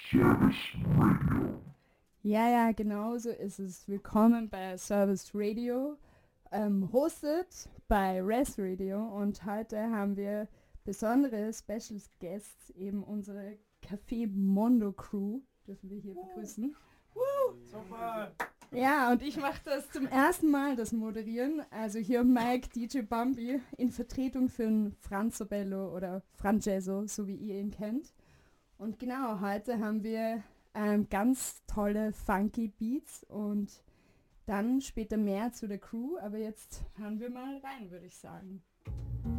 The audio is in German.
Service Radio. Ja, genau so ist es. Willkommen bei Service Radio, hosted bei Res Radio, und heute haben wir besondere Special Guests, eben unsere Café Mondo Crew, dürfen wir hier begrüßen. Super! Ja, und ich mache das zum ersten Mal, das Moderieren. Also hier Mike, DJ Bambi, in Vertretung für den Franzobello oder Francesco, so wie ihr ihn kennt. Und genau, heute haben wir ganz tolle funky Beats und dann später mehr zu der Crew, aber jetzt hören wir mal rein, würde ich sagen.